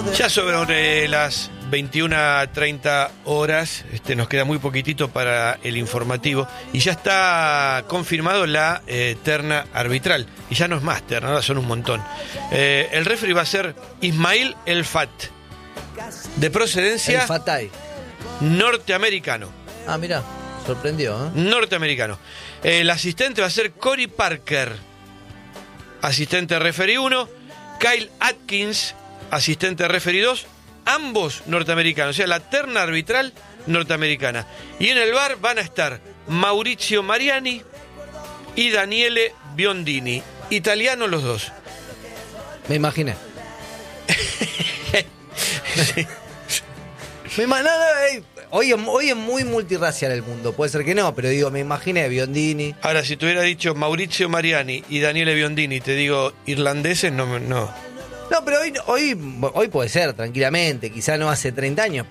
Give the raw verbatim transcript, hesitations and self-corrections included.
Ya sobre las veintiuna treinta horas, este, nos queda muy poquitito para el informativo y ya está confirmado la eh, terna arbitral. Y ya no es más terna, ahora son un montón. Eh, el referee va a ser Ismail El Fat, de procedencia El Fatay. norteamericano. Ah, mira, sorprendió, ¿eh? Norteamericano. El asistente va a ser Cory Parker, asistente referee uno. Kyle Atkins, asistente referee dos. Ambos norteamericanos, o sea, la terna arbitral norteamericana. Y en el bar van a estar Maurizio Mariani y Daniele Biondini. Italianos los dos. Me imaginé. Sí. Me imaginé. Hoy, hoy es muy multirracial el mundo. Puede ser que no, pero digo, me imaginé Biondini. Ahora, si te hubiera dicho Maurizio Mariani y Daniele Biondini, te digo irlandeses, no. no. No, pero hoy, hoy, hoy puede ser, tranquilamente. Quizá no hace treinta años,